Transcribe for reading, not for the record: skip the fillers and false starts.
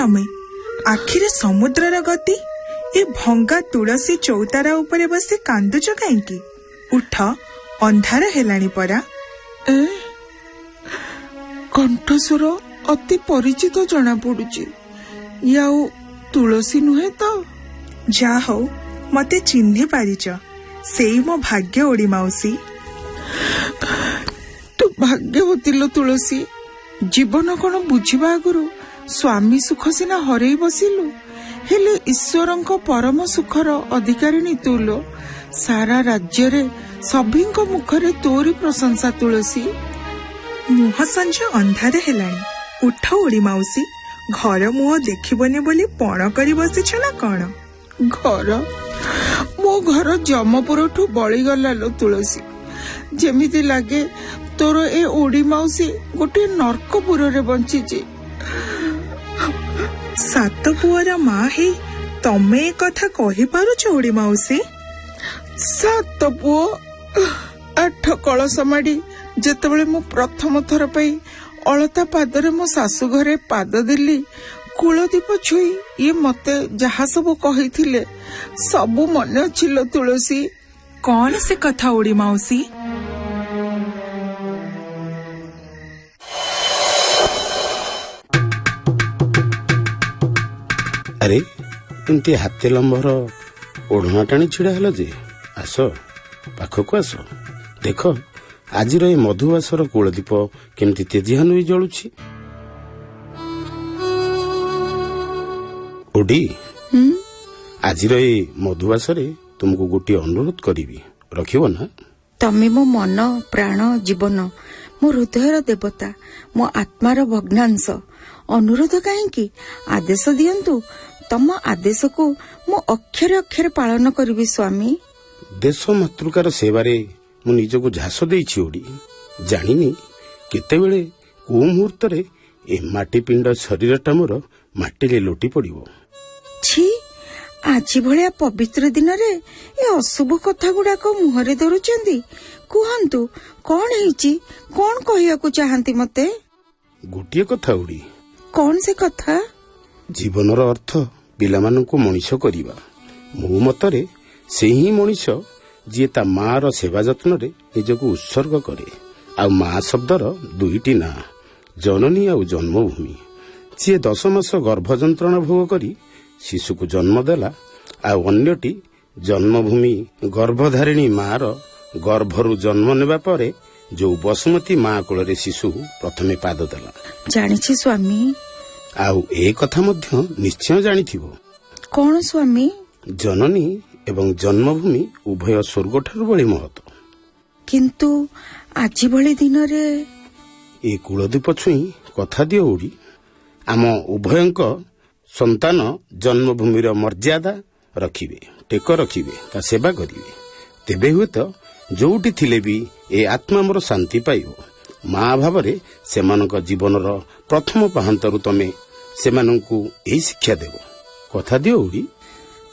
ତମେ? ଆଖିରେ ସମୁଦ୍ରର ଗତି। ଏ ଭଙ୍ଗା ତୁଳସୀ ଚୌତାରା ଉପରେ ବସି କାନ୍ଦୁଛ କାହିଁକି? ଉଠ, ଅନ୍ଧାର ହେଲାଣି ପରା। କଣ୍ଠସ୍ୱର ଅତି ପରିଚିତ ଜଣା ପଡୁଛି। ଇଏ ଆଉ ତୁଳସୀ ନୁହେଁ ତ? ଯା ହଉ ମତେ ଚିହ୍ନି ପାରିଛ। ସେଇ ମୋ ଭାଗ୍ୟ ଓଡି ମାଉସୀ। ତୁ ଭାଗ୍ୟବତୀ ଲୋ ତୁଳସୀ। ଜୀବନ କଣ ବୁଝିବା ଆଗରୁ ସ୍ୱାମୀ ସୁଖ ସିନା ହରେଇ ବସିଲୁ, ହେଲେ ଈଶ୍ୱରଙ୍କ ପରମ ସୁଖର ଅଧିକାରିଣୀ ତୁ ଲୋ। ସାରା ରାଜ୍ୟରେ ସଭିଙ୍କ ମୁଖରେ ତୋରି ପ୍ରଶଂସା ତୁଳସୀ। ମୁହଁ ସଞ୍ଜ ଅନ୍ଧାର ହେଲାଣି। ଉଠ ଓଡି ମାଉସୀ। ଘର ମୁହଁ ଦେଖିବନି ବୋଲି ପଣ କରି ବସିଛ ନା କଣ? ଘର? ମୋ ଘର ଯମପୁରଠୁ ବଳିଗଲା ଲୋ ତୁଳସୀ। ଯେମିତି ଲାଗେ ତୋର ଏ ଓଡି ମାଉସୀ ଗୋଟିଏ ନର୍କପୁରରେ ବଞ୍ଚିଛି। ସାତ ପୁଅର ମା ହେଇ ତମେ ଏ କଥା କହିପାରୁଛ ଓଡି ମାଉସୀ? ସାତ ପୁଅ? 8 କଳସ ମାଡି ଯେତେବେଳେ ମୁଁ ପ୍ରଥମ ଥର ପାଇଁ ଅଳତା ପାଦରେ ମୋ ଶାଶୁ ଘରେ ପାଦ ଦେଲି, କୂଳଦୀପ ଛୁଇଁ ଇଏ ମତେ ଯାହା ସବୁ କହିଥିଲେ ସବୁ ମନେ ଅଛି ଲୋ ତୁଳସୀ। କଣ ସେ କଥା ଓଡି ମାଉସୀ? ଆରେ ଏମିତି ହାତେ ଲମ୍ବର ଓଢଣା ଟାଣି ଛିଡା ହେଲ ଯେ? ଆସ, ପାଖକୁ ଆସ। ଦେଖ ଆଜିର ଏ ମଧୁବାସର କୂଳଦୀପ କେମିତି ତେଜିହାନ ହୋଇ ଜଳୁଛି। ଓଡି, ଆଜିର ଏ ମଧୁବାସରେ ତୁମକୁ ଗୋଟିଏ ଅନୁରୋଧ କରିବି, ରଖିବ ନା? ତମେ ମୋ ମନ, ପ୍ରାଣ, ଜୀବନ, ମୋ ହୃଦୟର ଦେବତା, ମୋ ଆତ୍ମାର ଭଗ୍ନାଂଶ। ଅନୁରୋଧ କାହିଁକି? ଆଦେଶ ଦିଅନ୍ତୁ। ତମ ଆଦେଶକୁ ମୁଁ ଅକ୍ଷରେ ଅକ୍ଷରେ ପାଳନ କରିବି ସ୍ୱାମୀ। ଦେଶ ମାତୃକାର ସେବାରେ ମୁଁ ନିଜକୁ ଝାସ ଦେଇଛି ଓଡି। ଜାଣିନି କେତେବେଳେ କୋଉ ମୁହୂର୍ତ୍ତରେ ଏ ମାଟି ପିଣ୍ଡ ଶରୀରଟା ମୋର ମାଟିରେ ଲୋଟି ପଡିବ। ଛି, ଆଜି ଭଳିଆ ପବିତ୍ର ଦିନରେ ଏ ଅଶୁଭ କଥା ଗୁଡାକ ମୁହଁରେ ଧରୁଛନ୍ତି। କୁହନ୍ତୁ, କଣ ହେଇଛି? କଣ କହିବାକୁ ଚାହାନ୍ତି ମତେ? ଗୋଟିଏ କଥା ଓଡି। କଣ ସେ କଥା? ଜୀବନର ଅର୍ଥ ପିଲାମାନଙ୍କୁ ମଣିଷ କରିବା। ମୋ ମତରେ ସେହି ହିଁ ମଣିଷ ଯିଏ ତା ମାର ସେବା ଯତ୍ନରେ ନିଜକୁ ଉତ୍ସର୍ଗ କରେ। ଆଉ ମା ଶବ୍ଦର 2ଟି ନାଁ, ଜନନୀ ଆଉ ଜନ୍ମଭୂମି। ଯିଏ 10 ମାସ ଗର୍ଭ ଯନ୍ତ୍ରଣା ଭୋଗ କରି ଶିଶୁକୁ ଜନ୍ମ ଦେଲା, ଆଉ ଅନ୍ୟଟି ଜନ୍ମଭୂମି ଗର୍ଭଧାରିଣୀ ମାର ଗର୍ଭରୁ ଜନ୍ମ ନେବା ପରେ ଯୋଉ ବସୁମତୀ ମା କୋଳରେ ଶିଶୁ ପ୍ରଥମେ ପାଦ ଦେଲା। ଜାଣିଛି ସ୍ୱାମୀ। ଆଉ ଏ କଥା ମଧ୍ୟ ନିଶ୍ଚୟ ଜାଣିଥିବ। କଣ ସ୍ୱାମୀ? ଜନନୀ ଏବଂ ଜନ୍ମଭୂମି ଉଭୟ ସ୍ୱର୍ଗଠାରୁ ବଳି ମହତ। କିନ୍ତୁ ଆଜି ଭଳି ଦିନରେ ଏ କୂଳଦୀପ ଛୁଇଁ କଥା ଦିଅ ଓଡି। ଆମ ଉଭୟଙ୍କ ସନ୍ତାନ ଜନ୍ମଭୂମିର ମର୍ଯ୍ୟାଦା ରଖିବେ, ଟେକ ରଖିବେ, ତା ସେବା କରିବେ। ତେବେ ହୁଏତ ଯୋଉଠି ଥିଲେ ବି ଏ ଆତ୍ମା ମୋର ଶାନ୍ତି ପାଇବ। ମା ଭାବରେ ସେମାନଙ୍କ ଜୀବନର ପ୍ରଥମ ପାହାନ୍ତରୁ ତମେ ସେମାନଙ୍କୁ ଏହି ଶିକ୍ଷା ଦେବ। କଥା ଦିଅ ଓଡି।